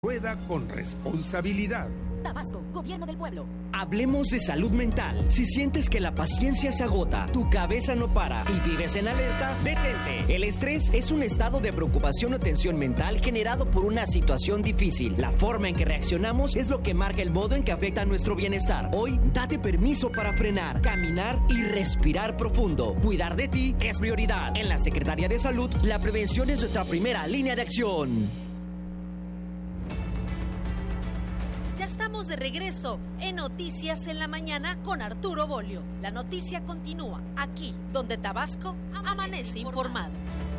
Rueda con responsabilidad. Tabasco, Gobierno del Pueblo. Hablemos de salud mental. Si sientes que la paciencia se agota, tu cabeza no para y vives en alerta, detente. El estrés es un estado de preocupación o tensión mental generado por una situación difícil. La forma en que reaccionamos es lo que marca el modo en que afecta nuestro bienestar. Hoy, date permiso para frenar, caminar y respirar profundo. Cuidar de ti es prioridad. En la Secretaría de Salud, la prevención es nuestra primera línea de acción. Estamos de regreso en Noticias en la Mañana con Arturo Bolio. La noticia continúa aquí, donde Tabasco amanece informado.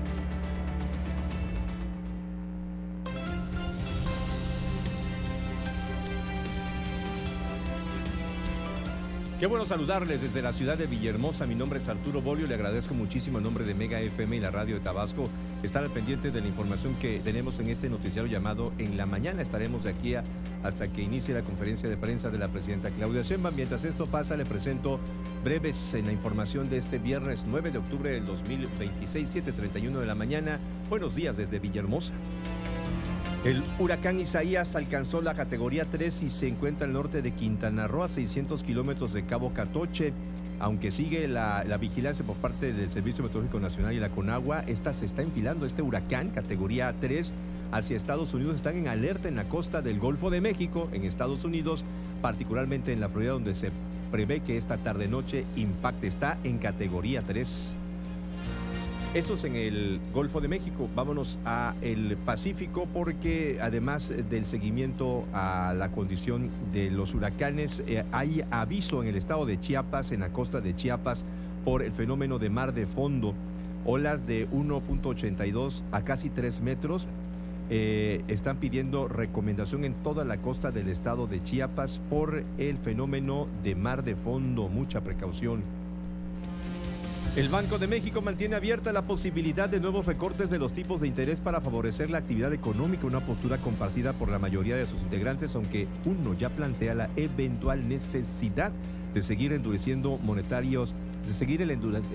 Qué bueno saludarles desde la ciudad de Villahermosa. Mi nombre es Arturo Bolio. Le agradezco muchísimo en nombre de Mega FM y la radio de Tabasco estar al pendiente de la información que tenemos en este noticiario llamado En la Mañana. Estaremos de aquí hasta que inicie la conferencia de prensa de la presidenta Claudia Sheinbaum. Mientras esto pasa, le presento breves en la información de este viernes 9 de octubre del 2026, 7:31 de la mañana. Buenos días desde Villahermosa. El huracán Isaías alcanzó la categoría 3 y se encuentra al norte de Quintana Roo, a 600 kilómetros de Cabo Catoche. Aunque sigue la vigilancia por parte del Servicio Meteorológico Nacional y la Conagua, se está enfilando este huracán, categoría 3, hacia Estados Unidos. Están en alerta en la costa del Golfo de México, en Estados Unidos, particularmente en la Florida, donde se prevé que esta tarde-noche impacte. Está en categoría 3. Esto es en el Golfo de México. Vámonos a el Pacífico, porque además del seguimiento a la condición de los huracanes, hay aviso en el estado de Chiapas, en la costa de Chiapas, por el fenómeno de mar de fondo. Olas de 1.82 a casi 3 metros. Están pidiendo recomendación en toda la costa del estado de Chiapas por el fenómeno de mar de fondo. Mucha precaución. El Banco de México mantiene abierta la posibilidad de nuevos recortes de los tipos de interés para favorecer la actividad económica, una postura compartida por la mayoría de sus integrantes, aunque uno ya plantea la eventual necesidad de seguir endureciendo monetarios, de seguir el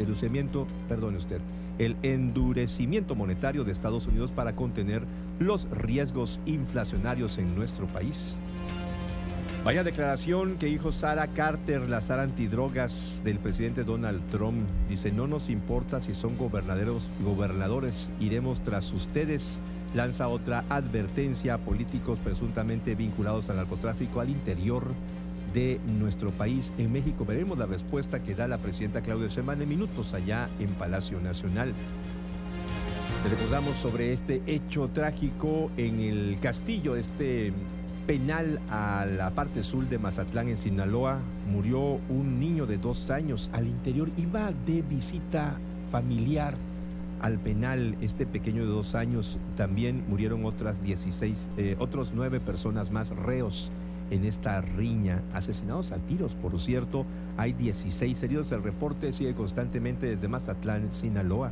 endurecimiento monetario de Estados Unidos para contener los riesgos inflacionarios en nuestro país. Vaya declaración que dijo Sara Carter, la Sara antidrogas del presidente Donald Trump. Dice: no nos importa si son gobernadores, iremos tras ustedes. Lanza otra advertencia a políticos presuntamente vinculados al narcotráfico al interior de nuestro país. En México veremos la respuesta que da la presidenta Claudia Sheinbaum en minutos allá en Palacio Nacional. Le recordamos sobre este hecho trágico en el Castillo, penal a la parte sur de Mazatlán, en Sinaloa. Murió un niño de 2 años. Al interior iba de visita familiar al penal. Este pequeño de 2 años. También murieron otros 9 personas más reos en esta riña, asesinados a tiros, por cierto. Hay 16 heridos. El reporte sigue constantemente desde Mazatlán, Sinaloa.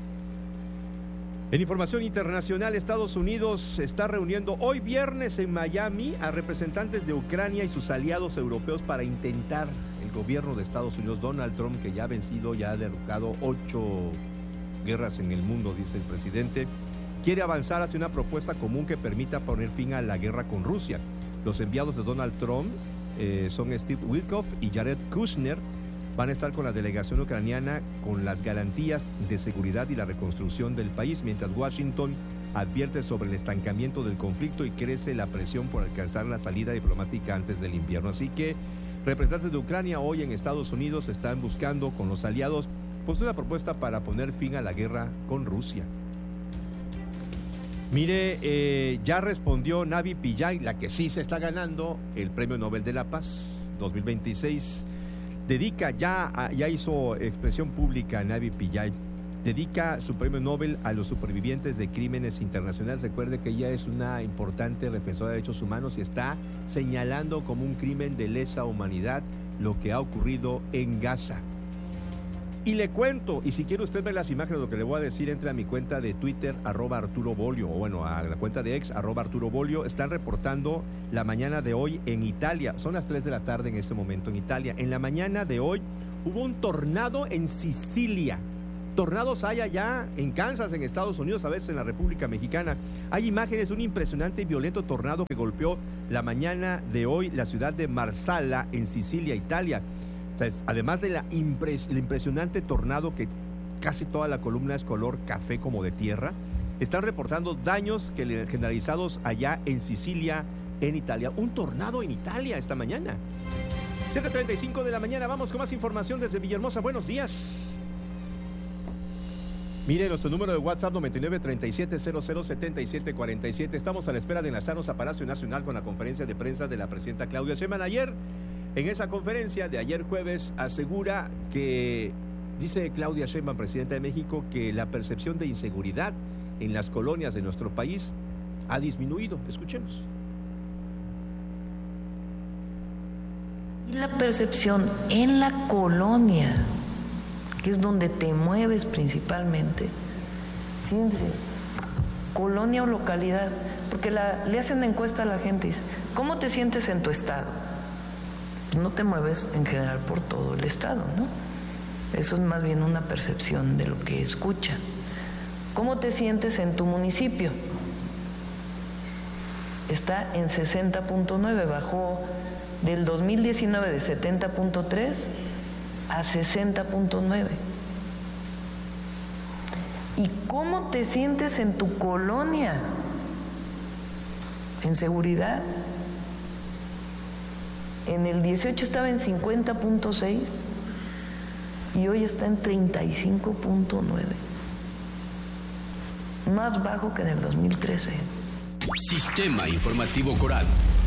En información internacional, Estados Unidos se está reuniendo hoy viernes en Miami a representantes de Ucrania y sus aliados europeos para intentar el gobierno de Estados Unidos. Donald Trump, que ya ha vencido, ya ha derrocado 8 guerras en el mundo, dice el presidente, quiere avanzar hacia una propuesta común que permita poner fin a la guerra con Rusia. Los enviados de Donald Trump son Steve Witkoff y Jared Kushner. Van a estar con la delegación ucraniana con las garantías de seguridad y la reconstrucción del país, mientras Washington advierte sobre el estancamiento del conflicto y crece la presión por alcanzar la salida diplomática antes del invierno. Así que representantes de Ucrania hoy en Estados Unidos están buscando con los aliados pues una propuesta para poner fin a la guerra con Rusia. Mire, ya respondió Navi Pillay, la que sí se está ganando el Premio Nobel de la Paz 2026. Ya hizo expresión pública Navi Pillay, dedica su premio Nobel a los supervivientes de crímenes internacionales. Recuerde que ella es una importante defensora de derechos humanos y está señalando como un crimen de lesa humanidad lo que ha ocurrido en Gaza. Y le cuento, y si quiere usted ver las imágenes de lo que le voy a decir, entre a mi cuenta de Twitter, @ArturoBolio, o bueno, a la cuenta de ex, @ArturoBolio. Están reportando la mañana de hoy en Italia. Son las 3 de la tarde en este momento en Italia. En la mañana de hoy hubo un tornado en Sicilia. Tornados hay allá en Kansas, en Estados Unidos, a veces en la República Mexicana. Hay imágenes de un impresionante y violento tornado que golpeó la mañana de hoy la ciudad de Marsala, en Sicilia, Italia. O sea, además de el impresionante tornado que casi toda la columna es color café como de tierra, están reportando daños generalizados allá en Sicilia, en Italia. Un tornado en Italia esta mañana. 7:35 de la mañana, vamos con más información desde Villahermosa. Buenos días. Mire, nuestro número de WhatsApp 9937007747. Estamos a la espera de enlazarnos a Palacio Nacional con la conferencia de prensa de la presidenta Claudia Sheinbaum. Ayer, en esa conferencia de ayer jueves, asegura que, dice Claudia Sheinbaum, presidenta de México, que la percepción de inseguridad en las colonias de nuestro país ha disminuido. Escuchemos. La percepción en la colonia, que es donde te mueves principalmente, fíjense, colonia o localidad, porque le hacen encuesta a la gente y dice, ¿cómo te sientes en tu estado? No te mueves en general por todo el estado, ¿no? Eso es más bien una percepción de lo que escucha. ¿Cómo te sientes en tu municipio? Está en 60.9, bajó del 2019 de 70.3 a 60.9. ¿Y cómo te sientes en tu colonia? ¿En seguridad? En el 18 estaba en 50.6 y hoy está en 35.9. Más bajo que en el 2013. Sistema Informativo Coral.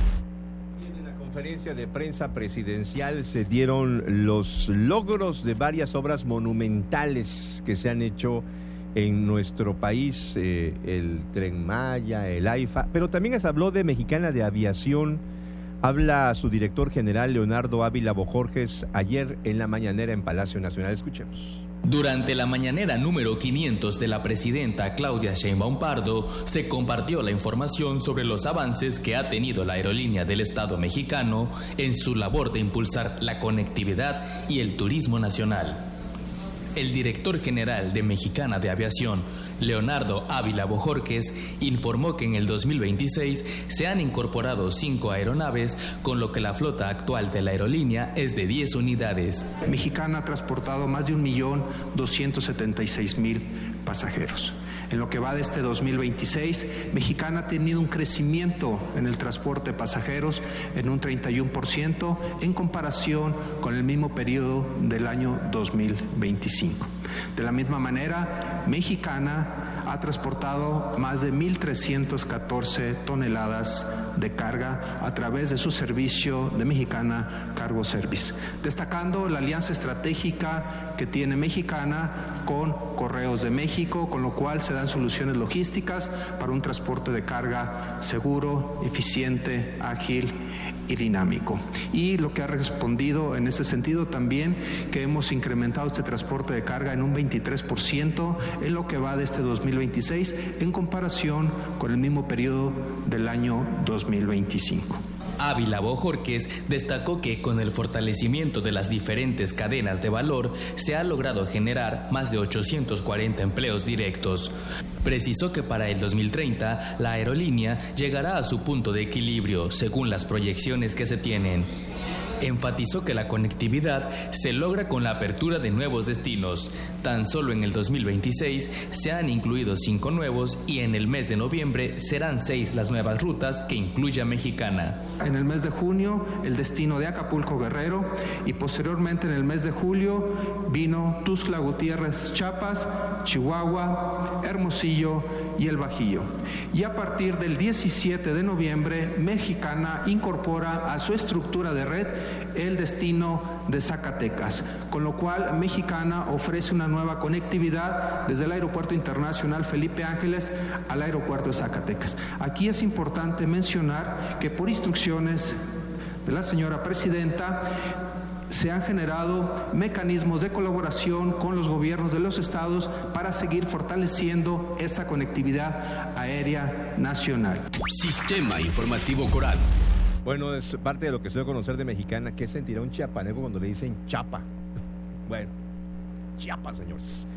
En la conferencia de prensa presidencial se dieron los logros de varias obras monumentales que se han hecho en nuestro país, el Tren Maya, el AIFA, pero también se habló de Mexicana de Aviación. Habla su director general, Leonardo Ávila Bojorges, ayer en la mañanera en Palacio Nacional. Escuchemos. Durante la mañanera número 500 de la presidenta Claudia Sheinbaum Pardo, se compartió la información sobre los avances que ha tenido la aerolínea del Estado mexicano en su labor de impulsar la conectividad y el turismo nacional. El director general de Mexicana de Aviación, Leonardo Ávila Bojorges, informó que en el 2026 se han incorporado 5 aeronaves, con lo que la flota actual de la aerolínea es de 10 unidades. Mexicana ha transportado más de 1.276.000 pasajeros. En lo que va de este 2026, Mexicana ha tenido un crecimiento en el transporte de pasajeros en un 31% en comparación con el mismo periodo del año 2025. De la misma manera, Mexicana ha transportado más de 1.314 toneladas de carga a través de su servicio de Mexicana Cargo Service, destacando la alianza estratégica que tiene Mexicana con Correos de México, con lo cual se dan soluciones logísticas para un transporte de carga seguro, eficiente, ágil y dinámico. Y lo que ha respondido en ese sentido también, que hemos incrementado este transporte de carga en un 23% en lo que va de este 2026 en comparación con el mismo periodo del año 2025. Ávila Bojorges destacó que con el fortalecimiento de las diferentes cadenas de valor se ha logrado generar más de 840 empleos directos. Precisó que para el 2030 la aerolínea llegará a su punto de equilibrio según las proyecciones que se tienen. Enfatizó que la conectividad se logra con la apertura de nuevos destinos. Tan solo en el 2026 se han incluido 5 nuevos y en el mes de noviembre serán 6 las nuevas rutas que incluya Mexicana. En el mes de junio, el destino de Acapulco Guerrero, y posteriormente en el mes de julio vino Tuxtla Gutiérrez Chiapas, Chihuahua, Hermosillo y El Bajío. Y a partir del 17 de noviembre, Mexicana incorpora a su estructura de red el destino de Zacatecas, con lo cual Mexicana ofrece una nueva conectividad desde el Aeropuerto Internacional Felipe Ángeles al Aeropuerto de Zacatecas. Aquí es importante mencionar que por instrucciones de la señora presidenta se han generado mecanismos de colaboración con los gobiernos de los estados para seguir fortaleciendo esta conectividad aérea nacional. Sistema Informativo Coral. Bueno, es parte de lo que estoy a conocer de Mexicana. ¿Qué sentirá un chiapaneco cuando le dicen chapa? Bueno, Chiapas, señores.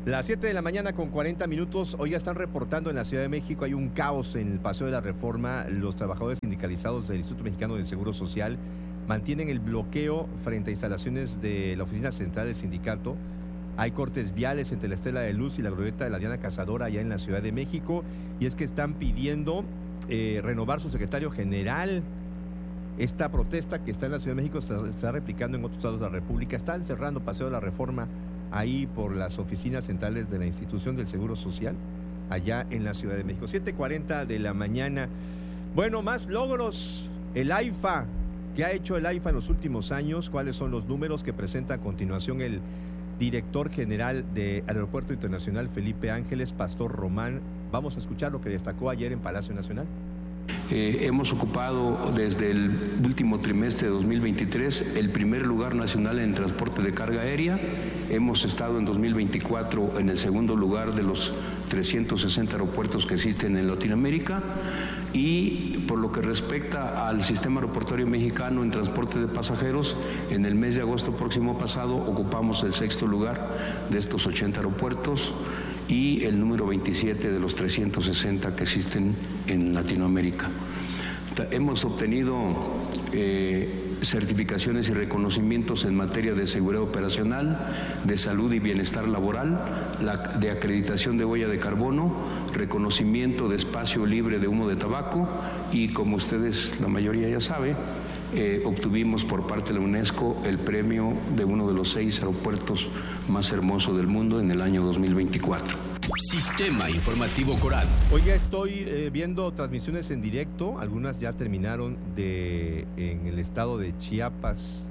Las 7 de la mañana con 40 minutos, hoy ya están reportando en la Ciudad de México, hay un caos en el Paseo de la Reforma. Los trabajadores sindicalizados del Instituto Mexicano del Seguro Social mantienen el bloqueo frente a instalaciones de la oficina central del sindicato. Hay cortes viales entre la Estela de Luz y la glorieta de la Diana Cazadora allá en la Ciudad de México, y es que están pidiendo renovar su secretario general. Esta protesta que está en la Ciudad de México se está replicando en otros estados de la República. Están cerrando Paseo de la Reforma ahí por las oficinas centrales de la institución del Seguro Social, allá en la Ciudad de México. 7:40 de la mañana. Bueno, más logros. El AIFA, ¿qué ha hecho el AIFA en los últimos años? ¿Cuáles son los números que presenta a continuación el director general del Aeropuerto Internacional Felipe Ángeles, Pastor Román? Vamos a escuchar lo que destacó ayer en Palacio Nacional. Hemos ocupado desde el último trimestre de 2023 el primer lugar nacional en transporte de carga aérea. Hemos estado en 2024 en el segundo lugar de los 360 aeropuertos que existen en Latinoamérica. Y por lo que respecta al sistema aeroportuario mexicano en transporte de pasajeros, en el mes de agosto próximo pasado ocupamos el sexto lugar de estos 80 aeropuertos y el número 27 de los 360 que existen en Latinoamérica. Hemos obtenido certificaciones y reconocimientos en materia de seguridad operacional, de salud y bienestar laboral, de acreditación de huella de carbono, reconocimiento de espacio libre de humo de tabaco y, como ustedes la mayoría ya sabe, obtuvimos por parte de la UNESCO el premio de uno de los 6 aeropuertos más hermosos del mundo en el año 2024. Sistema Informativo Coral. Hoy ya estoy viendo transmisiones en directo, algunas ya terminaron en el estado de Chiapas.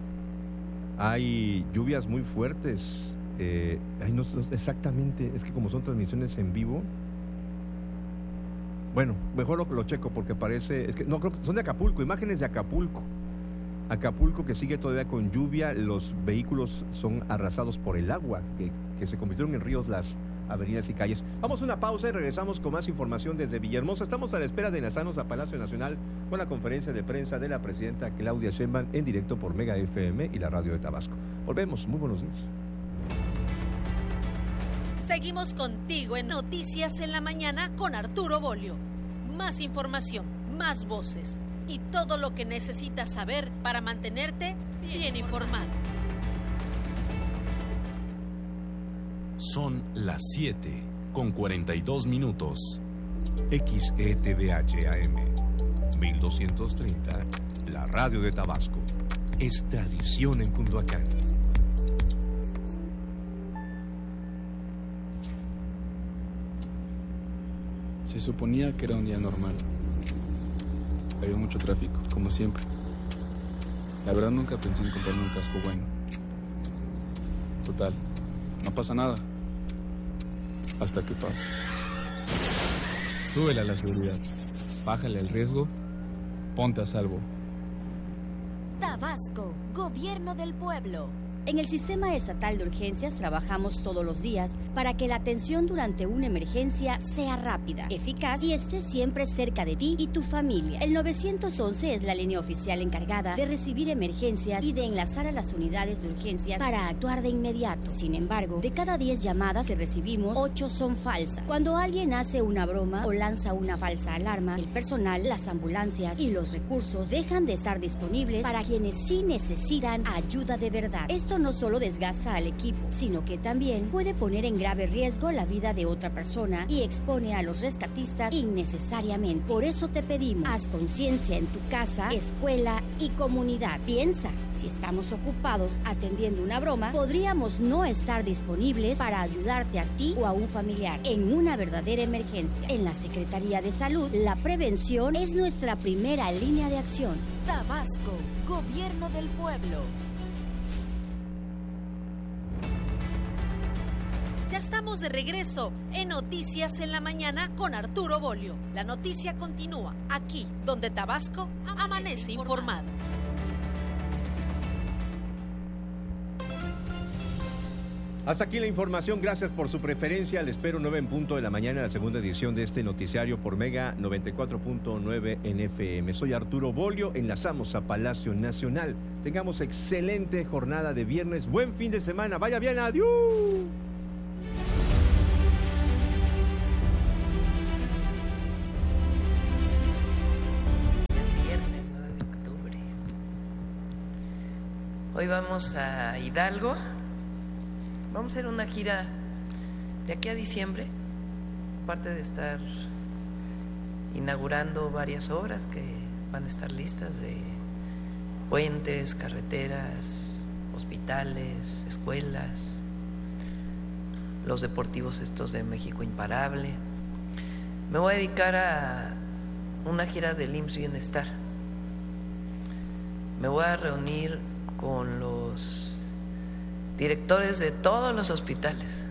Hay lluvias muy fuertes, no exactamente, es que como son transmisiones en vivo, bueno, mejor lo checo porque parece, es que no creo que son de Acapulco, imágenes de Acapulco. Acapulco que sigue todavía con lluvia, los vehículos son arrasados por el agua, que se convirtieron en ríos las avenidas y calles. Vamos a una pausa y regresamos con más información desde Villahermosa. Estamos a la espera de enlazarnos a Palacio Nacional con la conferencia de prensa de la presidenta Claudia Sheinbaum en directo por Mega FM y la radio de Tabasco. Volvemos, muy buenos días. Seguimos contigo en Noticias en la Mañana con Arturo Bolio. Más información, más voces y todo lo que necesitas saber para mantenerte bien informado. Son las 7:42. XETVH AM 1230, la radio de Tabasco. Es tradición en Cunduacán. Se suponía que era un día normal. Había mucho tráfico, como siempre. La verdad nunca pensé en comprarme un casco bueno. Total, no pasa nada. Hasta que pasa. Súbele a la seguridad. Bájale el riesgo. Ponte a salvo. Tabasco, Gobierno del Pueblo. En el Sistema Estatal de Urgencias trabajamos todos los días para que la atención durante una emergencia sea rápida, eficaz y esté siempre cerca de ti y tu familia. El 911 es la línea oficial encargada de recibir emergencias y de enlazar a las unidades de urgencias para actuar de inmediato. Sin embargo, de cada 10 llamadas que recibimos, 8 son falsas. Cuando alguien hace una broma o lanza una falsa alarma, el personal, las ambulancias y los recursos dejan de estar disponibles para quienes sí necesitan ayuda de verdad. Esto no solo desgasta al equipo, sino que también puede poner en grave riesgo la vida de otra persona y expone a los rescatistas innecesariamente. Por eso te pedimos, haz conciencia en tu casa, escuela y comunidad. Piensa, si estamos ocupados atendiendo una broma, podríamos no estar disponibles para ayudarte a ti o a un familiar en una verdadera emergencia. En la Secretaría de Salud, la prevención es nuestra primera línea de acción. Tabasco, Gobierno del Pueblo. Ya estamos de regreso en Noticias en la Mañana con Arturo Bolio. La noticia continúa aquí, donde Tabasco amanece informado. Hasta aquí la información, gracias por su preferencia. Les espero 9 en punto de la mañana, la segunda edición de este noticiario por Mega 94.9 en FM. Soy Arturo Bolio, enlazamos a Palacio Nacional. Tengamos excelente jornada de viernes, buen fin de semana, vaya bien, adiós. Hoy vamos a Hidalgo. Vamos a hacer una gira de aquí a diciembre, aparte de estar inaugurando varias obras que van a estar listas, de puentes, carreteras, hospitales, escuelas, los deportivos estos de México Imparable. Me voy a dedicar a una gira del IMSS Bienestar. Me voy a reunir con los directores de todos los hospitales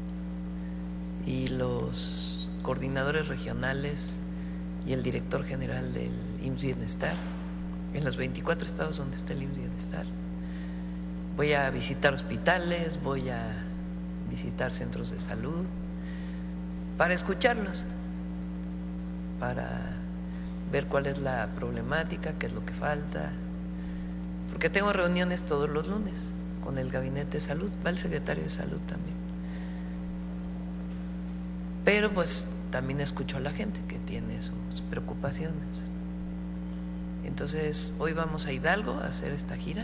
y los coordinadores regionales y el director general del IMSS Bienestar en los 24 estados donde está el IMSS Bienestar. Voy a visitar hospitales, voy a visitar centros de salud para escucharlos, para ver cuál es la problemática, qué es lo que falta, porque tengo reuniones todos los lunes con el gabinete de salud, va el secretario de salud también, pero pues también escucho a la gente que tiene sus preocupaciones. Entonces hoy vamos a Hidalgo a hacer esta gira,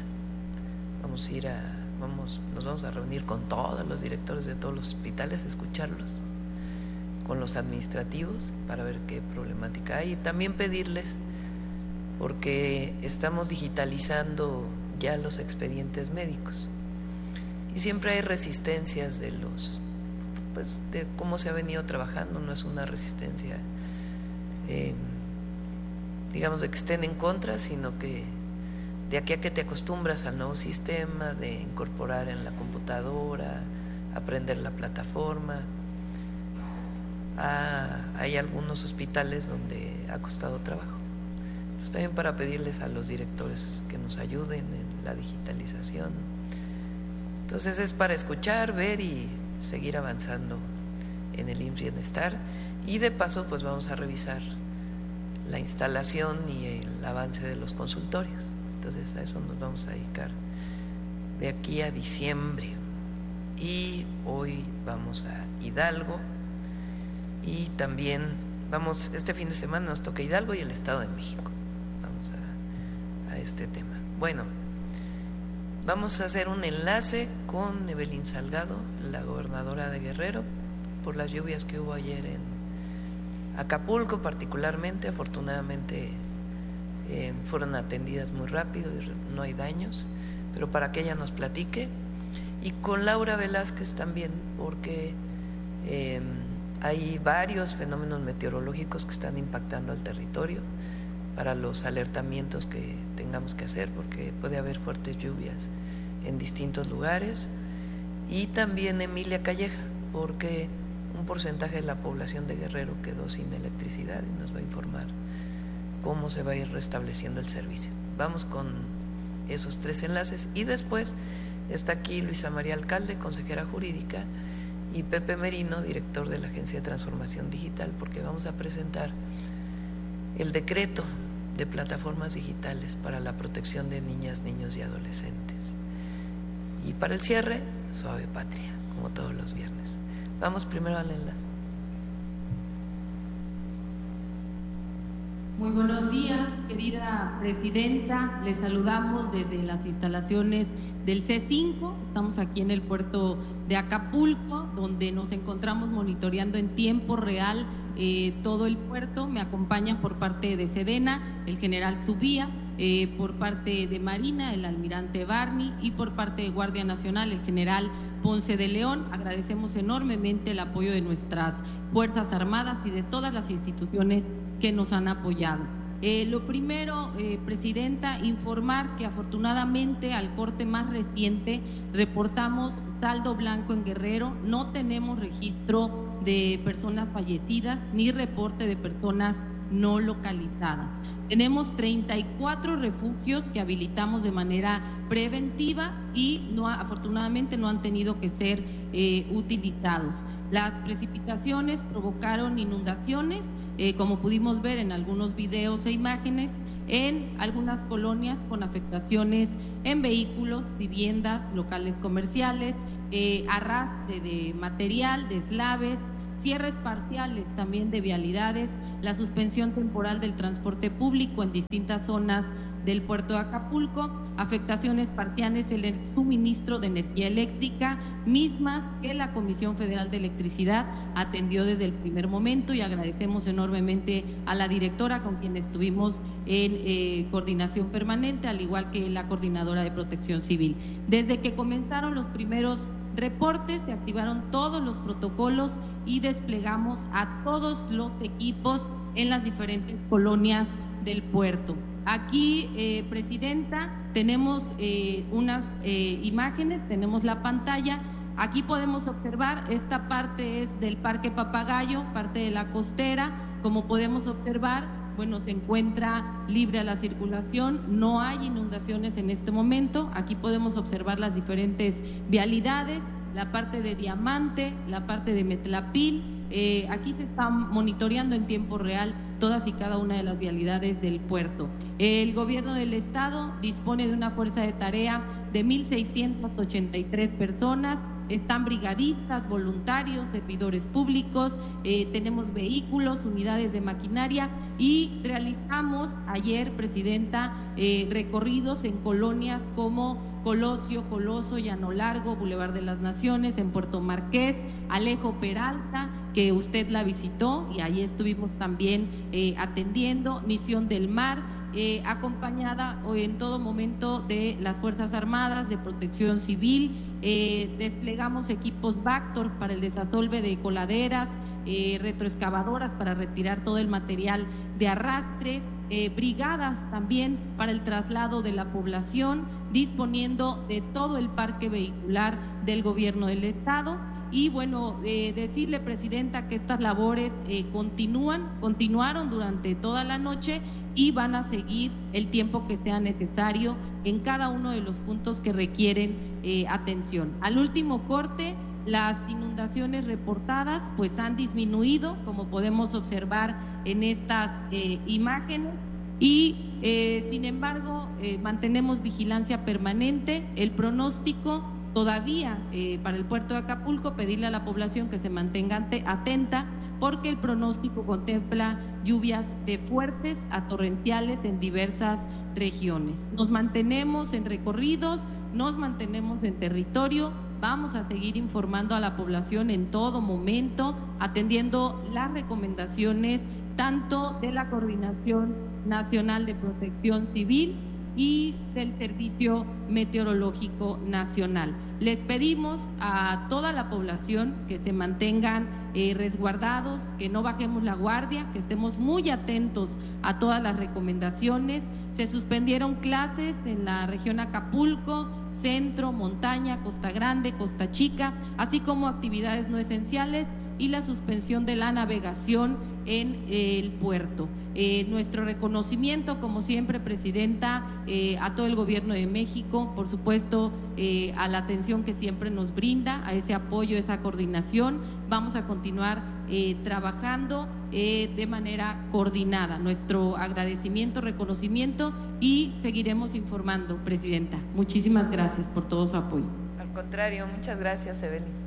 nos vamos a reunir con todos los directores de todos los hospitales, escucharlos, con los administrativos para ver qué problemática hay y también pedirles, porque estamos digitalizando ya los expedientes médicos y siempre hay resistencias de cómo se ha venido trabajando. No es una resistencia digamos de que estén en contra, sino que de aquí a que te acostumbras al nuevo sistema, de incorporar en la computadora, aprender la plataforma. Hay algunos hospitales donde ha costado trabajo. Entonces también para pedirles a los directores que nos ayuden en la digitalización. Entonces es para escuchar, ver y seguir avanzando en el IMSS Bienestar, y de paso pues vamos a revisar la instalación y el avance de los consultorios. Entonces a eso nos vamos a dedicar de aquí a diciembre. Y hoy vamos a Hidalgo y también vamos, este fin de semana nos toca Hidalgo y el Estado de México. Vamos a este tema. Bueno, vamos a hacer un enlace con Evelyn Salgado, la gobernadora de Guerrero, por las lluvias que hubo ayer en Acapulco particularmente. Afortunadamente fueron atendidas muy rápido y no hay daños, pero para que ella nos platique. Y con Laura Velázquez también, porque hay varios fenómenos meteorológicos que están impactando al territorio, para los alertamientos que tengamos que hacer, porque puede haber fuertes lluvias en distintos lugares. Y también Emilia Calleja, porque un porcentaje de la población de Guerrero quedó sin electricidad y nos va a informar cómo se va a ir restableciendo el servicio. Vamos con esos tres enlaces y después está aquí Luisa María Alcalde, consejera jurídica, y Pepe Merino, director de la Agencia de Transformación Digital, porque vamos a presentar el decreto de plataformas digitales para la protección de niñas, niños y adolescentes. Y para el cierre, Suave Patria, como todos los viernes. Vamos primero al enlace. Muy buenos días, querida presidenta. Les saludamos desde las instalaciones del C5. Estamos aquí en el puerto de Acapulco, donde nos encontramos monitoreando en tiempo real todo el puerto. Me acompañan por parte de Sedena el general Subía, por parte de Marina el almirante Barney, y por parte de Guardia Nacional el general Ponce de León. Agradecemos enormemente el apoyo de nuestras Fuerzas Armadas y de todas las instituciones que nos han apoyado. Lo primero, presidenta, informar que afortunadamente al corte más reciente reportamos saldo blanco en Guerrero. No tenemos registro de personas fallecidas ni reporte de personas no localizadas. Tenemos 34 refugios que habilitamos de manera preventiva y afortunadamente no han tenido que ser utilizados. Las precipitaciones provocaron inundaciones, como pudimos ver en algunos videos e imágenes, en algunas colonias con afectaciones en vehículos, viviendas, locales comerciales, arrastre de material, deslaves, cierres parciales también de vialidades, la suspensión temporal del transporte público en distintas zonas del puerto de Acapulco, afectaciones parciales en el suministro de energía eléctrica, mismas que la Comisión Federal de Electricidad atendió desde el primer momento, y agradecemos enormemente a la directora con quien estuvimos en coordinación permanente, al igual que la coordinadora de Protección Civil. Desde que comenzaron los primeros reportes, se activaron todos los protocolos y desplegamos a todos los equipos en las diferentes colonias del puerto. Aquí, Presidenta, tenemos unas imágenes, tenemos la pantalla. Aquí podemos observar, esta parte es del Parque Papagayo, parte de la costera. Como podemos observar, bueno, se encuentra libre a la circulación, no hay inundaciones en este momento. Aquí podemos observar las diferentes vialidades, la parte de Diamante, la parte de Metlapil. Aquí se está monitoreando en tiempo real todas y cada una de las vialidades del puerto. El gobierno del estado dispone de una fuerza de tarea de 1,683 personas. Están brigadistas, voluntarios, servidores públicos, tenemos vehículos, unidades de maquinaria, y realizamos ayer, Presidenta, recorridos en colonias como Colosio, Coloso, Llano Largo, Boulevard de las Naciones, en Puerto Marqués, Alejo Peralta, que usted la visitó, y ahí estuvimos también atendiendo, Misión del Mar, acompañada en todo momento de las Fuerzas Armadas, de Protección Civil. Desplegamos equipos Vactor para el desasolve de coladeras, retroexcavadoras para retirar todo el material de arrastre, brigadas también para el traslado de la población, disponiendo de todo el parque vehicular del gobierno del estado. Y bueno, decirle, Presidenta, que estas labores continuaron durante toda la noche y van a seguir el tiempo que sea necesario en cada uno de los puntos que requieren atención. Al último corte, las inundaciones reportadas pues han disminuido, como podemos observar en estas imágenes, y sin embargo mantenemos vigilancia permanente. El pronóstico todavía para el puerto de Acapulco, pedirle a la población que se mantenga atenta, porque el pronóstico contempla lluvias de fuertes a torrenciales en diversas regiones. Nos mantenemos en recorridos, nos mantenemos en territorio, vamos a seguir informando a la población en todo momento, atendiendo las recomendaciones tanto de la Coordinación Nacional de Protección Civil y del Servicio Meteorológico Nacional. Les pedimos a toda la población que se mantengan resguardados, que no bajemos la guardia, que estemos muy atentos a todas las recomendaciones. Se suspendieron clases en la región Acapulco, Centro, Montaña, Costa Grande, Costa Chica, así como actividades no esenciales, y la suspensión de la navegación en el puerto. Nuestro reconocimiento, como siempre, Presidenta, a todo el Gobierno de México, por supuesto, a la atención que siempre nos brinda, a ese apoyo, esa coordinación. Vamos a continuar trabajando de manera coordinada. Nuestro agradecimiento, reconocimiento, y seguiremos informando, Presidenta. Muchísimas gracias por todo su apoyo. Al contrario, muchas gracias, Evelyn.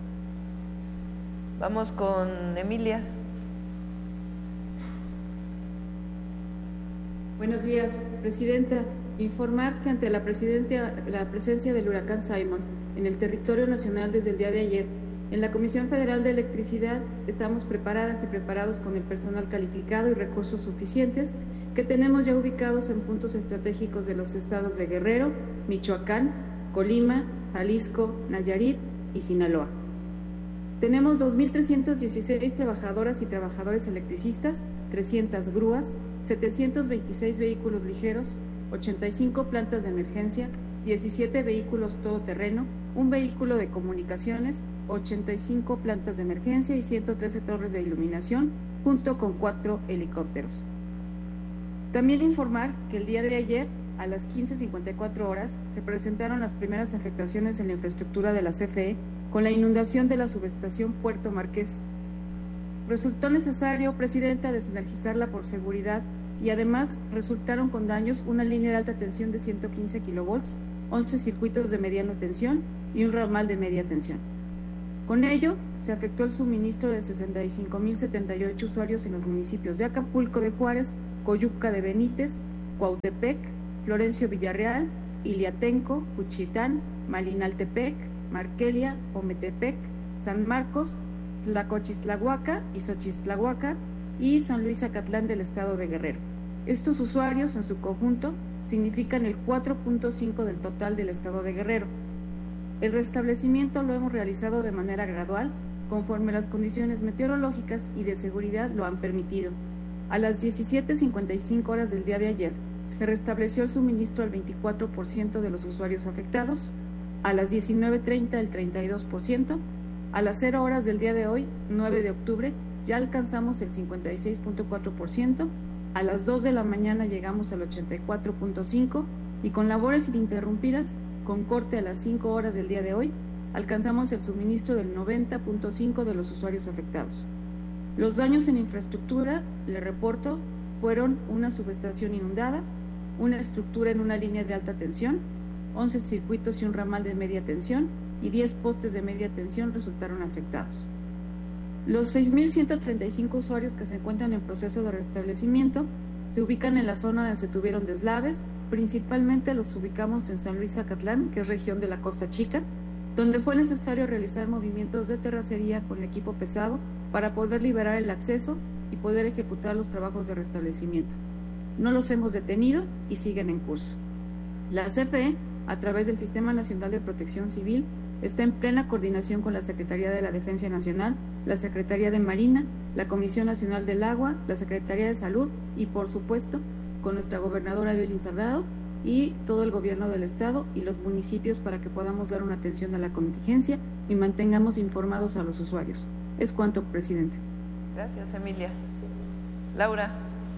Vamos con Emilia. Buenos días, Presidenta. Informar que ante la presencia del huracán Simon en el territorio nacional desde el día de ayer, en la Comisión Federal de Electricidad estamos preparadas y preparados con el personal calificado y recursos suficientes que tenemos ya ubicados en puntos estratégicos de los estados de Guerrero, Michoacán, Colima, Jalisco, Nayarit y Sinaloa. Tenemos 2,316 trabajadoras y trabajadores electricistas, 300 grúas, 726 vehículos ligeros, 85 plantas de emergencia, 17 vehículos todoterreno, un vehículo de comunicaciones, 85 plantas de emergencia y 113 torres de iluminación, junto con 4 helicópteros. También informar que el día de ayer, a las 15:54 horas, se presentaron las primeras afectaciones en la infraestructura de la CFE con la inundación de la subestación Puerto Marqués. Resultó necesario, Presidenta, desenergizarla por seguridad, y además resultaron con daños una línea de alta tensión de 115 kilovolts, 11 circuitos de mediana tensión y un ramal de media tensión. Con ello, se afectó el suministro de 65,078 usuarios en los municipios de Acapulco de Juárez, Coyuca de Benítez, Cuautepec, Florencio Villarreal, Iliatenco, Juchitán, Malinaltepec, Marquelia, Ometepec, San Marcos, Tlacochistlahuaca y Xochistlahuaca y San Luis Acatlán del estado de Guerrero. Estos usuarios en su conjunto significan el 4.5% del total del estado de Guerrero. El restablecimiento lo hemos realizado de manera gradual, conforme las condiciones meteorológicas y de seguridad lo han permitido. A las 17:55 horas del día de ayer, se restableció el suministro al 24% de los usuarios afectados, a las 19:30 el 32%, a las 0 horas del día de hoy, 9 de octubre, ya alcanzamos el 56.4%, a las 2 de la mañana llegamos al 84.5% y con labores ininterrumpidas, con corte a las 5 horas del día de hoy, alcanzamos el suministro del 90.5% de los usuarios afectados. Los daños en infraestructura, le reporto, fueron una subestación inundada, una estructura en una línea de alta tensión, 11 circuitos y un ramal de media tensión y 10 postes de media tensión resultaron afectados. Los 6.135 usuarios que se encuentran en proceso de restablecimiento se ubican en la zona donde se tuvieron deslaves, principalmente los ubicamos en San Luis Acatlán, que es región de la Costa Chica, donde fue necesario realizar movimientos de terracería con equipo pesado para poder liberar el acceso y poder ejecutar los trabajos de restablecimiento. No los hemos detenido y siguen en curso. La CFE, a través del Sistema Nacional de Protección Civil, está en plena coordinación con la Secretaría de la Defensa Nacional, la Secretaría de Marina, la Comisión Nacional del Agua, la Secretaría de Salud y, por supuesto, con nuestra gobernadora Evelyn Salgado y todo el gobierno del estado y los municipios para que podamos dar una atención a la contingencia y mantengamos informados a los usuarios. Es cuanto, presidente. Gracias, Emilia. Laura.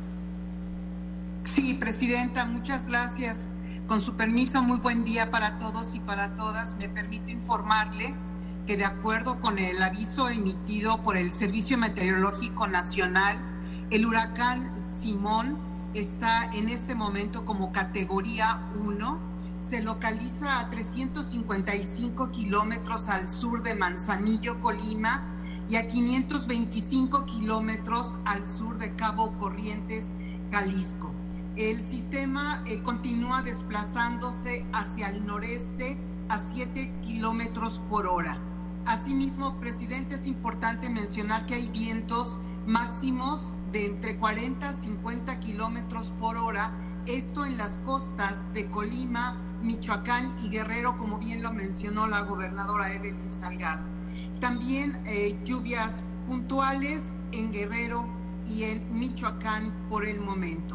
Sí, presidenta, muchas gracias. Con su permiso, muy buen día para todos y para todas. Me permito informarle que de acuerdo con el aviso emitido por el Servicio Meteorológico Nacional, el huracán Simón está en este momento como categoría 1, se localiza a 355 kilómetros al sur de Manzanillo, Colima, y a 525 kilómetros al sur de Cabo Corrientes, Jalisco. El sistema continúa desplazándose hacia el noreste a 7 kilómetros por hora. Asimismo, presidente, es importante mencionar que hay vientos máximos de entre 40 a 50 kilómetros por hora, esto en las costas de Colima, Michoacán y Guerrero, como bien lo mencionó la gobernadora Evelyn Salgado. También lluvias puntuales en Guerrero y en Michoacán por el momento.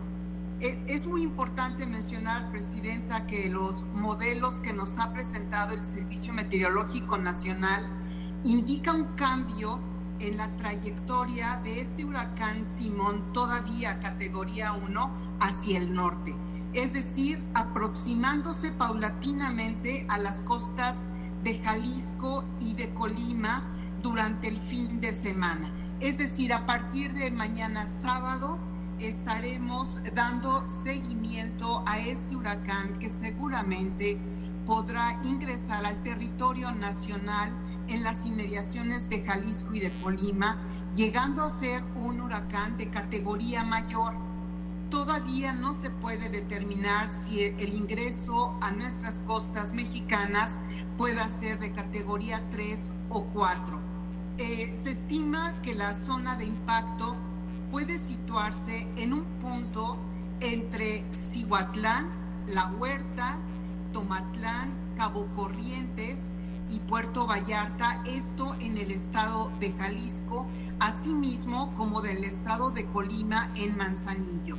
Es muy importante mencionar, presidenta, que los modelos que nos ha presentado el Servicio Meteorológico Nacional indican un cambio en la trayectoria de este huracán Simón, todavía categoría 1, hacia el norte. Es decir, aproximándose paulatinamente a las costas de Jalisco y de Colima durante el fin de semana. Es decir, a partir de mañana sábado estaremos dando seguimiento a este huracán que seguramente podrá ingresar al territorio nacional en las inmediaciones de Jalisco y de Colima, llegando a ser un huracán de categoría mayor. Todavía no se puede determinar si el ingreso a nuestras costas mexicanas pueda ser de categoría 3 o 4. Se estima que la zona de impacto puede situarse en un punto entre Cihuatlán, La Huerta, Tomatlán, Cabo Corrientes y Puerto Vallarta, esto en el estado de Jalisco, asimismo como del estado de Colima en Manzanillo.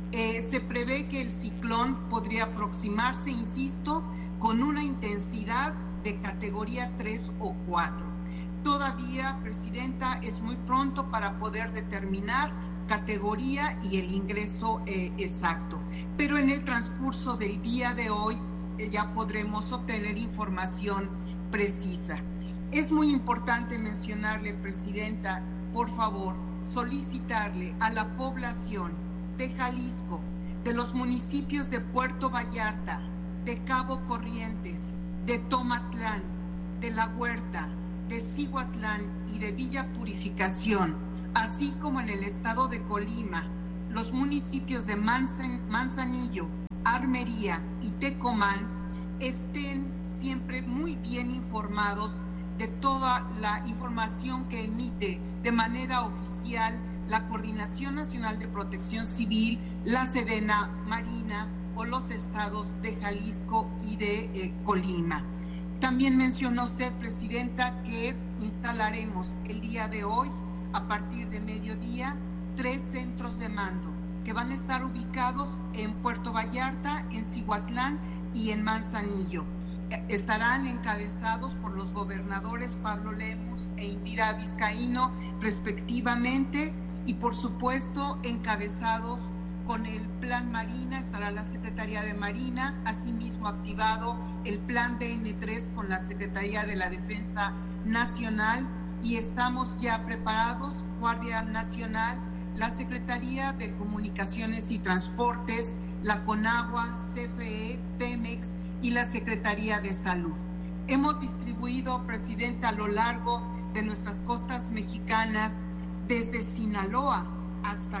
Se prevé que el ciclón podría aproximarse, insisto, con una intensidad de categoría 3 o 4. Todavía, presidenta, es muy pronto para poder determinar categoría y el ingreso exacto. Pero en el transcurso del día de hoy ya podremos obtener información precisa. Es muy importante mencionarle, presidenta, por favor, solicitarle a la población de Jalisco, de los municipios de Puerto Vallarta, de Cabo Corrientes, de Tomatlán, de La Huerta, de Cihuatlán y de Villa Purificación, así como en el estado de Colima, los municipios de Manzanillo, Armería y Tecomán estén siempre muy bien informados de toda la información que emite de manera oficial la Coordinación Nacional de Protección Civil, la Sedena, Marina o los estados de Jalisco y de Colima. También mencionó usted, Presidenta, que instalaremos el día de hoy, a partir de mediodía, 3 centros de mando que van a estar ubicados en Puerto Vallarta, en Cihuatlán y en Manzanillo. Estarán encabezados por los gobernadores Pablo Lemus e Indira Vizcaíno, respectivamente, y por supuesto encabezados con el Plan Marina, estará la Secretaría de Marina, asimismo activado el Plan DN3 con la Secretaría de la Defensa Nacional, y estamos ya preparados, Guardia Nacional, la Secretaría de Comunicaciones y Transportes, la CONAGUA, CFE, Pemex y la Secretaría de Salud. Hemos distribuido, Presidenta, a lo largo de nuestras costas mexicanas, desde Sinaloa hasta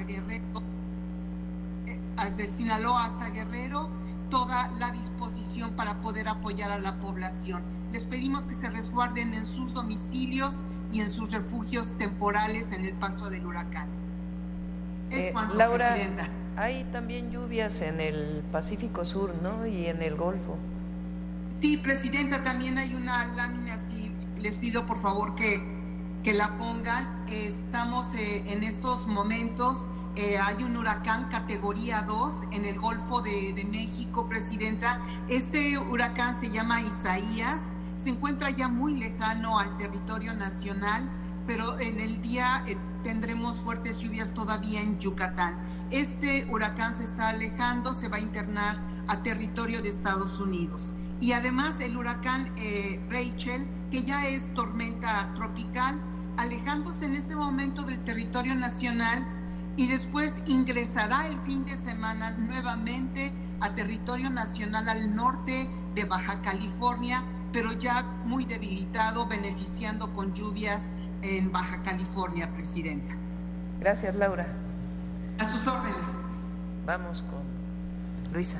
Guerrero, toda la disposición para poder apoyar a la población. Les pedimos que se resguarden en sus domicilios y en sus refugios temporales en el paso del huracán. Laura, Presidenta. Hay también lluvias en el Pacífico Sur, ¿no? Y en el Golfo. Sí, Presidenta, también hay una lámina, sí, les pido por favor que la pongan. Estamos en estos momentos, hay un huracán categoría 2 en el Golfo de México, Presidenta. Este huracán se llama Isaías, se encuentra ya muy lejano al territorio nacional, pero en el día tendremos fuertes lluvias todavía en Yucatán. Este huracán se está alejando, se va a internar a territorio de Estados Unidos. Y además el huracán Rachel, que ya es tormenta tropical, alejándose en este momento del territorio nacional, y después ingresará el fin de semana nuevamente a territorio nacional al norte de Baja California, pero ya muy debilitado, beneficiando con lluvias en Baja California, Presidenta. Gracias, Laura. A sus órdenes. Vamos con Luisa.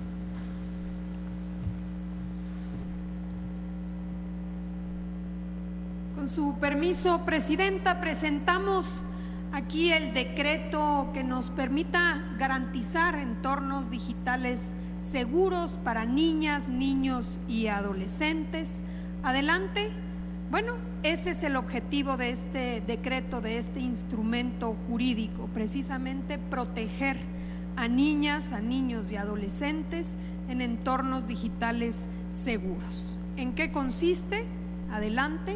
Con su permiso, Presidenta, presentamos aquí el decreto que nos permita garantizar entornos digitales seguros para niñas, niños y adolescentes. Adelante. Bueno, ese es el objetivo de este decreto, de este instrumento jurídico, precisamente proteger a niñas, a niños y adolescentes en entornos digitales seguros. ¿En qué consiste? Adelante.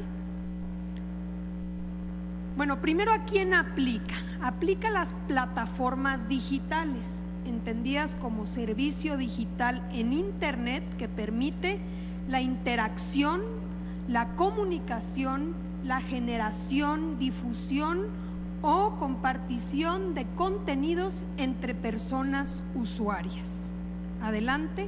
Bueno, primero, ¿a quién aplica? Aplica a las plataformas digitales, entendidas como servicio digital en Internet que permite la interacción, la comunicación, la generación, difusión o compartición de contenidos entre personas usuarias. Adelante.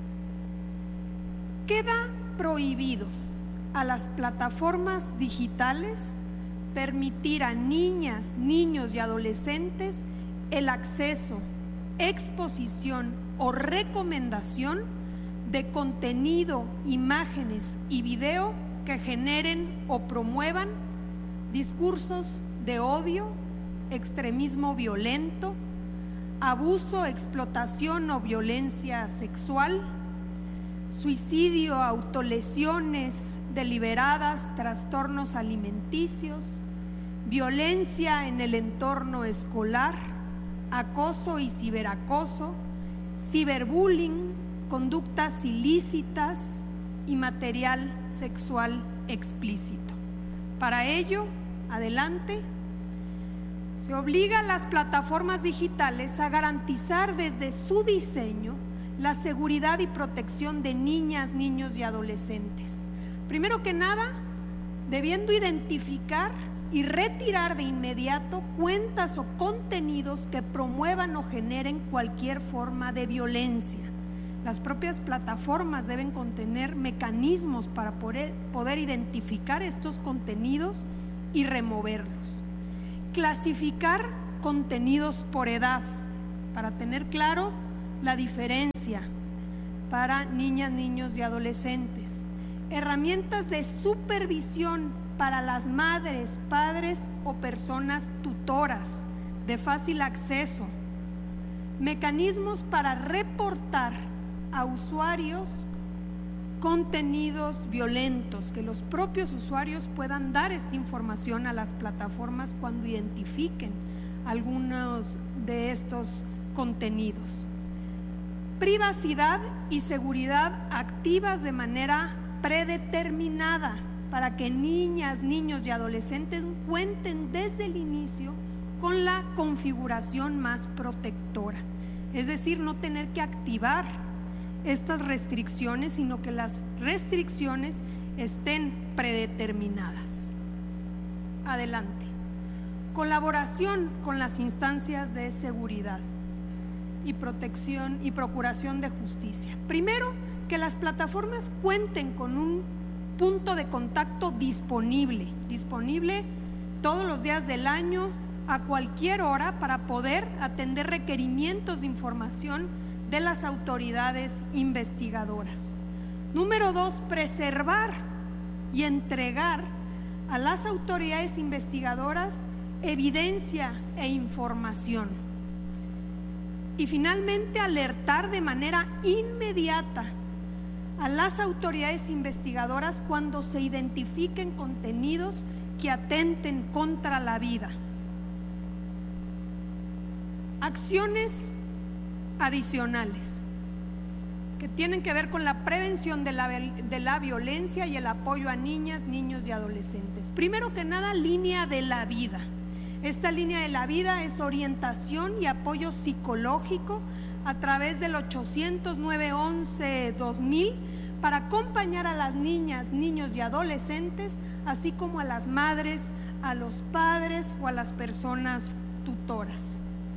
Queda prohibido a las plataformas digitales permitir a niñas, niños y adolescentes el acceso, exposición o recomendación de contenido, imágenes y video que generen o promuevan discursos de odio, extremismo violento, abuso, explotación o violencia sexual, suicidio, autolesiones deliberadas, trastornos alimenticios, violencia en el entorno escolar, acoso y ciberacoso, ciberbullying, conductas ilícitas y material sexual explícito. Para ello, adelante, se obliga a las plataformas digitales a garantizar desde su diseño la seguridad y protección de niñas, niños y adolescentes. Primero que nada, debiendo identificar y retirar de inmediato cuentas o contenidos que promuevan o generen cualquier forma de violencia. Las propias plataformas deben contener mecanismos para poder identificar estos contenidos y removerlos. Clasificar contenidos por edad, para tener claro la diferencia para niñas, niños y adolescentes, herramientas de supervisión para las madres, padres o personas tutoras de fácil acceso, mecanismos para reportar a usuarios contenidos violentos, que los propios usuarios puedan dar esta información a las plataformas cuando identifiquen algunos de estos contenidos. Privacidad y seguridad activas de manera predeterminada para que niñas, niños y adolescentes cuenten desde el inicio con la configuración más protectora. Es decir, no tener que activar estas restricciones, sino que las restricciones estén predeterminadas. Adelante. Colaboración con las instancias de seguridad y protección y procuración de justicia. Primero, que las plataformas cuenten con un punto de contacto disponible todos los días del año, a cualquier hora, para poder atender requerimientos de información de las autoridades investigadoras. Número 2, preservar y entregar a las autoridades investigadoras evidencia e información. Y finalmente, alertar de manera inmediata a las autoridades investigadoras cuando se identifiquen contenidos que atenten contra la vida. Acciones adicionales que tienen que ver con la prevención de la violencia y el apoyo a niñas, niños y adolescentes. Primero que nada, línea de la vida. Esta línea de la vida es orientación y apoyo psicológico a través del 800-911-2000 para acompañar a las niñas, niños y adolescentes, así como a las madres, a los padres o a las personas tutoras.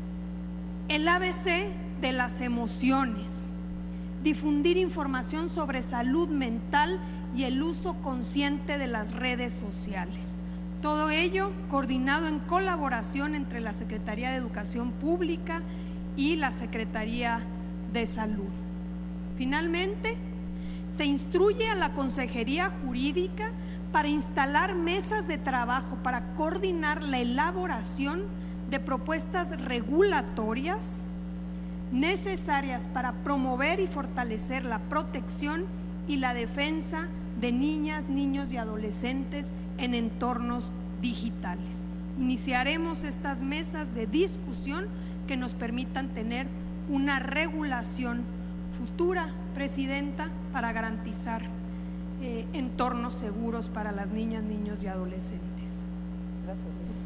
El ABC de las emociones, difundir información sobre salud mental y el uso consciente de las redes sociales. Todo ello coordinado en colaboración entre la Secretaría de Educación Pública y la Secretaría de Salud. Finalmente, se instruye a la Consejería Jurídica para instalar mesas de trabajo para coordinar la elaboración de propuestas regulatorias necesarias para promover y fortalecer la protección y la defensa de niñas, niños y adolescentes en entornos digitales. Iniciaremos estas mesas de discusión que nos permitan tener una regulación futura, Presidenta, para garantizar entornos seguros para las niñas, niños y adolescentes. Gracias, Luis.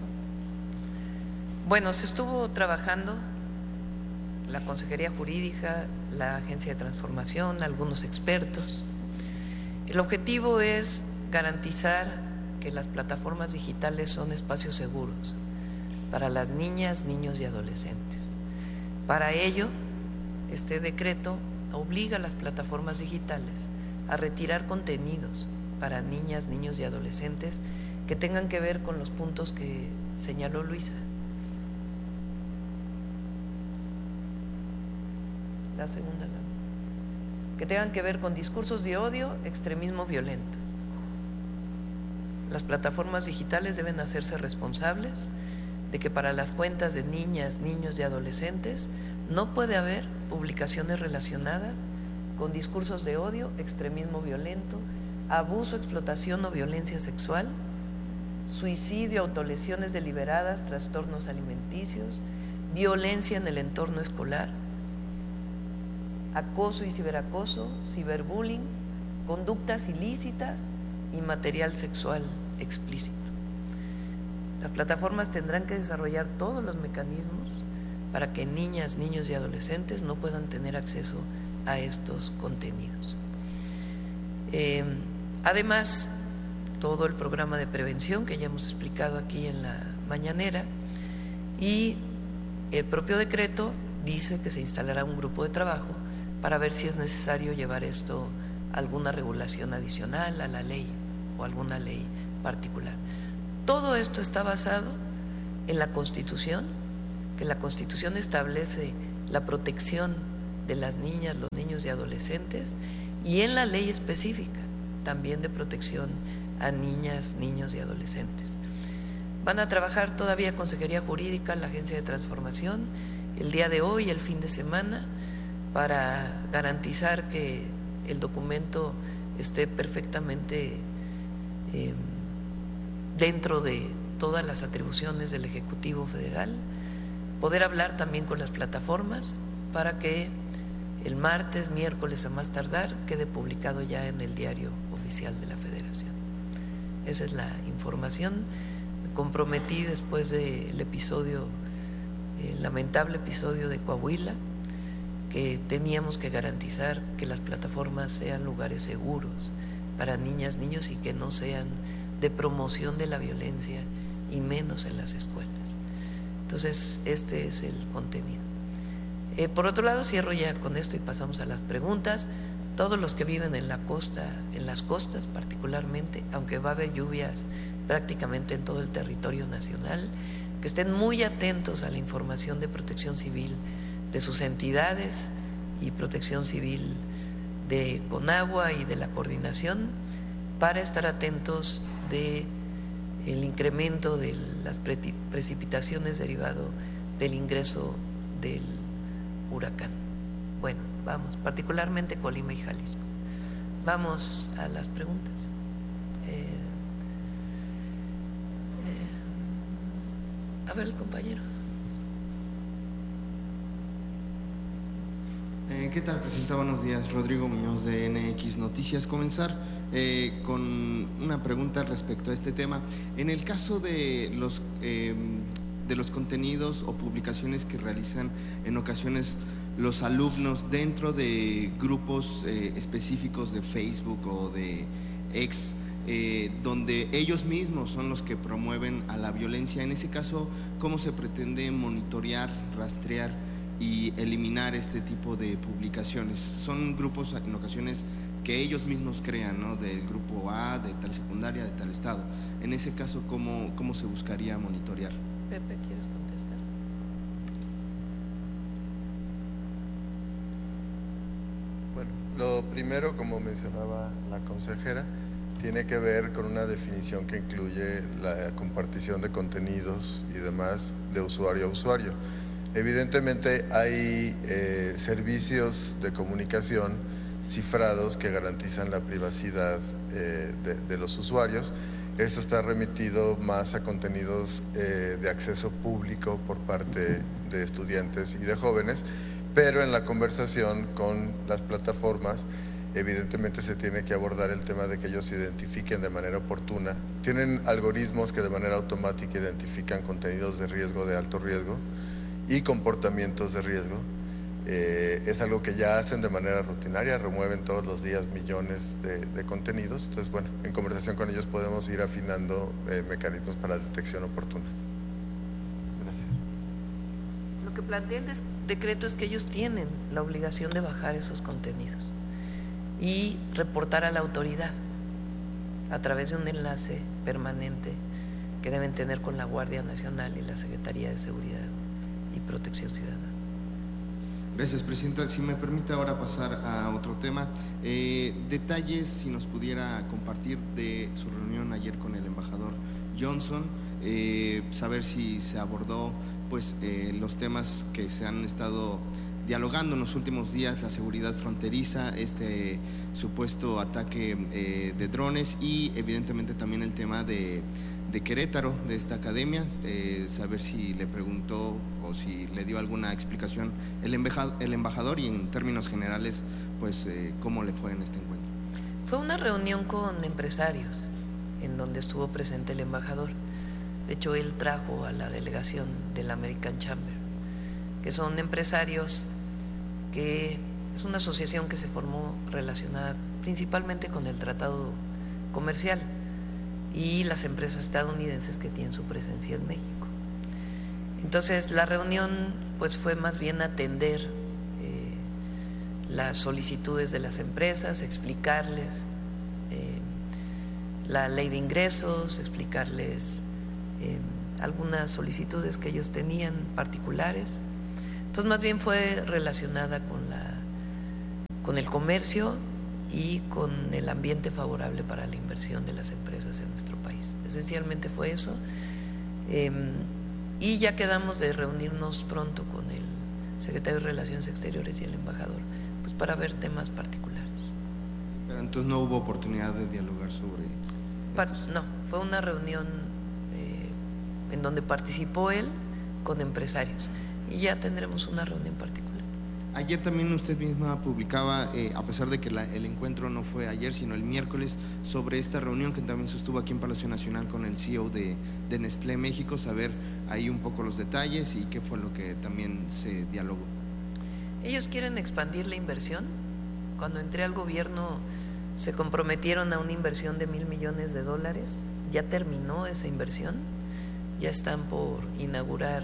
Bueno, se estuvo trabajando la Consejería Jurídica, la Agencia de Transformación, algunos expertos. El objetivo es garantizar que las plataformas digitales son espacios seguros para las niñas, niños y adolescentes. Para ello, este decreto obliga a las plataformas digitales a retirar contenidos para niñas, niños y adolescentes que tengan que ver con los puntos que señaló Luisa. La segunda, que tengan que ver con discursos de odio, extremismo violento. Las plataformas digitales deben hacerse responsables de que para las cuentas de niñas, niños y adolescentes no puede haber publicaciones relacionadas con discursos de odio, extremismo violento, abuso, explotación o violencia sexual, suicidio, autolesiones deliberadas, trastornos alimenticios, violencia en el entorno escolar, acoso y ciberacoso, ciberbullying, conductas ilícitas y material sexual explícito. Las plataformas tendrán que desarrollar todos los mecanismos para que niñas, niños y adolescentes no puedan tener acceso a estos contenidos. Además, todo el programa de prevención que ya hemos explicado aquí en la mañanera, y el propio decreto dice que se instalará un grupo de trabajo para ver si es necesario llevar esto a alguna regulación adicional a la ley o alguna ley particular. Todo esto está basado en la Constitución, que la Constitución establece la protección de las niñas, los niños y adolescentes, y en la ley específica también de protección a niñas, niños y adolescentes. Van a trabajar todavía Consejería Jurídica, la Agencia de Transformación, el día de hoy, el fin de semana, para garantizar que el documento esté perfectamente dentro de todas las atribuciones del Ejecutivo Federal, poder hablar también con las plataformas para que el martes, miércoles a más tardar quede publicado ya en el Diario Oficial de la Federación. Esa es la información. Me comprometí después del episodio, el lamentable episodio de Coahuila, que teníamos que garantizar que las plataformas sean lugares seguros para niñas, niños y que no sean de promoción de la violencia y menos en las escuelas. Entonces, este es el contenido. Por otro lado, cierro ya con esto y pasamos a las preguntas. Todos los que viven en la costa, en las costas particularmente, aunque va a haber lluvias prácticamente en todo el territorio nacional, que estén muy atentos a la información de Protección Civil de sus entidades y Protección Civil de Conagua y de la coordinación, para estar atentos de el incremento de las precipitaciones derivado del ingreso del huracán. Bueno, vamos, particularmente Colima y Jalisco. Vamos a las preguntas. A ver, el compañero. ¿Qué tal, Presidenta? Buenos días. Rodrigo Muñoz de NX Noticias. Comenzar con una pregunta respecto a este tema. En el caso de los contenidos o publicaciones que realizan en ocasiones los alumnos dentro de grupos específicos de Facebook o de X, donde ellos mismos son los que promueven a la violencia, en ese caso, ¿cómo se pretende monitorear, rastrear y eliminar este tipo de publicaciones? Son grupos en ocasiones que ellos mismos crean, ¿no? Del grupo A, de tal secundaria, de tal estado. En ese caso, ¿cómo se buscaría monitorear? Pepe, ¿quieres contestar? Bueno, lo primero, como mencionaba la consejera, tiene que ver con una definición que incluye la compartición de contenidos y demás de usuario a usuario. Evidentemente hay servicios de comunicación cifrados que garantizan la privacidad de los usuarios. Esto está remitido más a contenidos de acceso público por parte de estudiantes y de jóvenes, pero en la conversación con las plataformas evidentemente se tiene que abordar el tema de que ellos se identifiquen de manera oportuna. Tienen algoritmos que de manera automática identifican contenidos de riesgo, de alto riesgo, y comportamientos de riesgo. Es algo que ya hacen de manera rutinaria, remueven todos los días millones de contenidos. Entonces, bueno, en conversación con ellos podemos ir afinando mecanismos para la detección oportuna. Gracias. Lo que plantea el decreto es que ellos tienen la obligación de bajar esos contenidos y reportar a la autoridad a través de un enlace permanente que deben tener con la Guardia Nacional y la Secretaría de Seguridad y Protección Ciudadana. Gracias, Presidenta. Si me permite ahora pasar a otro tema, detalles, si nos pudiera compartir de su reunión ayer con el embajador Johnson, saber si se abordó pues los temas que se han estado dialogando en los últimos días, la seguridad fronteriza, este supuesto ataque de drones y evidentemente también el tema de Querétaro, de esta academia, saber si le preguntó o si le dio alguna explicación el embajador y en términos generales, pues cómo le fue en este encuentro. Fue una reunión con empresarios en donde estuvo presente el embajador. De hecho, él trajo a la delegación del American Chamber, que son empresarios que es una asociación que se formó relacionada principalmente con el tratado comercial y las empresas estadounidenses que tienen su presencia en México. Entonces la reunión pues fue más bien atender las solicitudes de las empresas, explicarles la ley de ingresos, explicarles algunas solicitudes que ellos tenían particulares. Entonces más bien fue relacionada con la con el comercio y con el ambiente favorable para la inversión de las empresas en nuestro país. Esencialmente fue eso. Y ya quedamos de reunirnos pronto con el secretario de Relaciones Exteriores y el embajador, pues para ver temas particulares. Pero entonces no hubo oportunidad de dialogar sobre No, fue una reunión en donde participó él con empresarios y ya tendremos una reunión particular. Ayer también usted misma publicaba, a pesar de que el encuentro no fue ayer, sino el miércoles, sobre esta reunión que también sostuvo aquí en Palacio Nacional con el CEO de Nestlé México, saber ahí un poco los detalles y qué fue lo que también se dialogó. Ellos quieren expandir la inversión. Cuando entré al gobierno se comprometieron a una inversión de $1,000 millones. Ya terminó esa inversión, ya están por inaugurar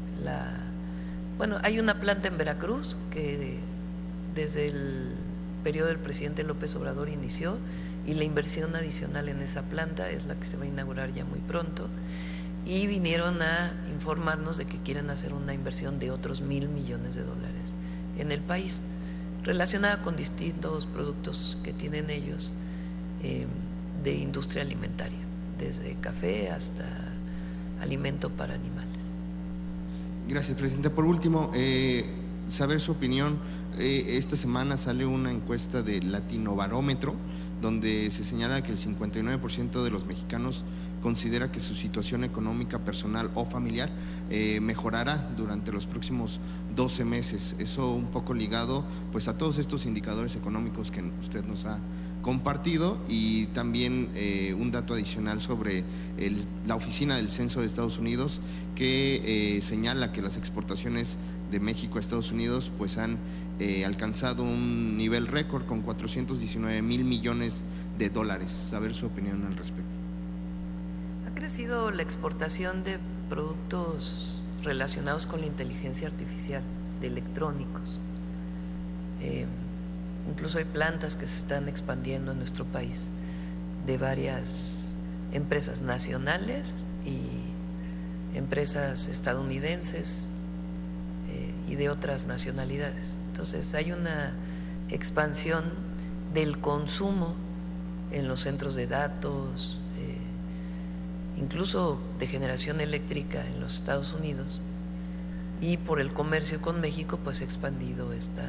hay una planta en Veracruz que desde el periodo del presidente López Obrador inició, y la inversión adicional en esa planta es la que se va a inaugurar ya muy pronto, y vinieron a informarnos de que quieren hacer una inversión de otros $1,000 millones en el país, relacionada con distintos productos que tienen ellos de industria alimentaria, desde café hasta alimento para animales. Gracias, Presidenta. Por último, saber su opinión. Esta semana sale una encuesta de Latinobarómetro donde se señala que el 59% de los mexicanos considera que su situación económica personal o familiar mejorará durante los próximos 12 meses. Eso un poco ligado pues a todos estos indicadores económicos que usted nos ha compartido, y también un dato adicional sobre la Oficina del Censo de Estados Unidos, que señala que las exportaciones de México a Estados Unidos pues han alcanzado un nivel récord con $419,000 millones. Saber su opinión al respecto. Ha crecido la exportación de productos relacionados con la inteligencia artificial, de electrónicos. Incluso hay plantas que se están expandiendo en nuestro país de varias empresas nacionales y empresas estadounidenses y de otras nacionalidades. Entonces hay una expansión del consumo en los centros de datos, incluso de generación eléctrica en los Estados Unidos, y por el comercio con México pues ha expandido esta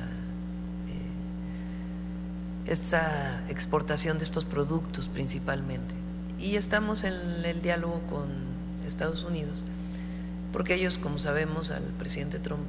exportación de estos productos principalmente. Y estamos en el diálogo con Estados Unidos, porque ellos, como sabemos, al presidente Trump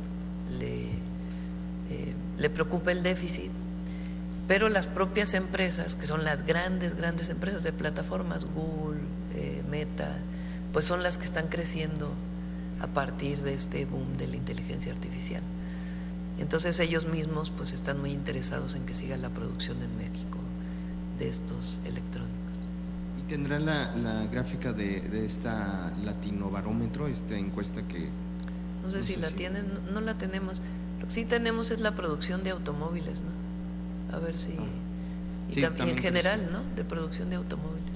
le preocupa el déficit, pero las propias empresas, que son las grandes empresas de plataformas, Google, Meta, pues son las que están creciendo a partir de este boom de la inteligencia artificial. Entonces ellos mismos pues están muy interesados en que siga la producción en México de estos electrónicos. ¿Y tendrá la gráfica de esta Latinobarómetro, esta encuesta que...? No sé si la tienen, no la tenemos. Lo que sí tenemos es la producción de automóviles, ¿no? A ver si... y en general, ¿no? De producción de automóviles.